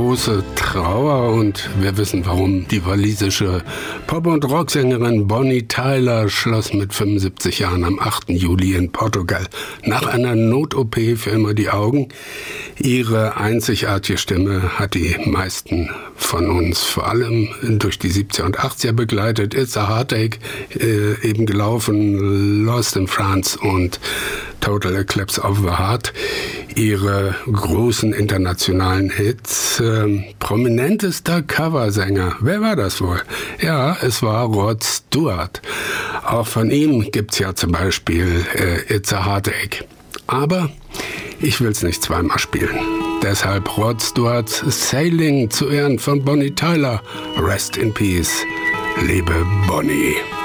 große Trauer und wir wissen warum. Die walisische Pop- und Rocksängerin Bonnie Tyler schloss mit 75 Jahren am 8. Juli in Portugal nach einer Not-OP für immer die Augen. Ihre einzigartige Stimme hat die meisten von uns vor allem durch die 70er und 80er begleitet. It's a Heartache, eben gelaufen, Lost in France und Total Eclipse of the Heart. Ihre großen internationalen Hits. Prominentester Coversänger. Wer war das wohl? Ja, es war Rod Stewart. Auch von ihm gibt's ja zum Beispiel It's a Heartache. Aber ich will's nicht zweimal spielen. Deshalb Rod Stewarts Sailing zu Ehren von Bonnie Tyler. Rest in Peace, liebe Bonnie.